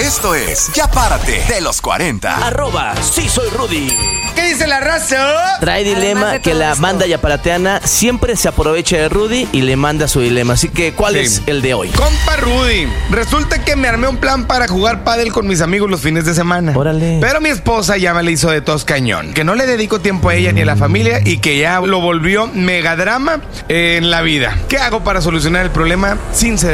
Esto es Ya Párate de los 40. @sí soy Rudy. ¿Qué dice la raza? Trae dilema que la banda yaparateana siempre se aprovecha de Rudy y le manda su dilema. Así que, ¿cuál es el de hoy? Compa Rudy, resulta que me armé un plan para jugar pádel con mis amigos los fines de semana. Órale. Pero mi esposa ya me le hizo de tos cañón. Que no le dedico tiempo a ella ni a la familia y que ya lo volvió megadrama en la vida. ¿Qué hago para solucionar el problema sin ceder